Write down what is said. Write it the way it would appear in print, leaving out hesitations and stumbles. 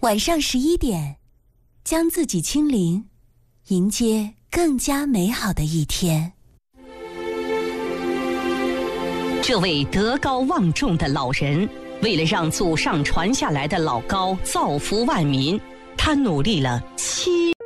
晚上11点，将自己清零，迎接更加美好的一天。 这位德高望重的老人，为了让祖上传下来的老高造福万民，他努力了7